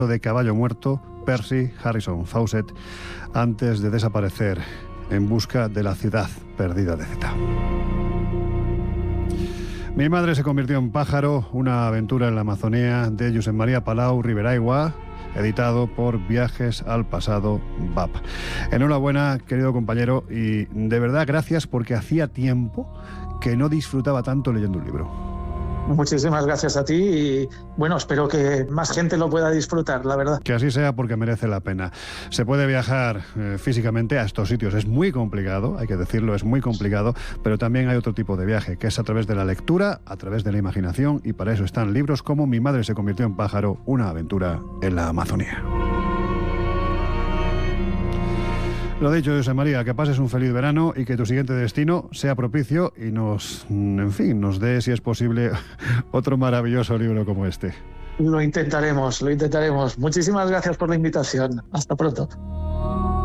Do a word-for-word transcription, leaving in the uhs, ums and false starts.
de Caballo Muerto, Percy Harrison Fawcett, antes de desaparecer en busca de la ciudad perdida de Zeta. Mi madre se convirtió en pájaro, una aventura en la Amazonía, de Josep María Palau Riberaigua, editado por Viajes al Pasado V A P. Enhorabuena, querido compañero, y de verdad gracias, porque hacía tiempo que no disfrutaba tanto leyendo un libro. Muchísimas gracias a ti y bueno, espero que más gente lo pueda disfrutar, la verdad. Que así sea, porque merece la pena. Se puede viajar eh, físicamente a estos sitios. Es muy complicado, hay que decirlo, es muy complicado, pero también hay otro tipo de viaje, que es a través de la lectura, a través de la imaginación, y para eso están libros como Mi madre se convirtió en pájaro, una aventura en la Amazonía. Lo dicho, José María, que pases un feliz verano y que tu siguiente destino sea propicio y nos, en fin, nos dé, si es posible, otro maravilloso libro como este. Lo intentaremos, lo intentaremos. Muchísimas gracias por la invitación. Hasta pronto.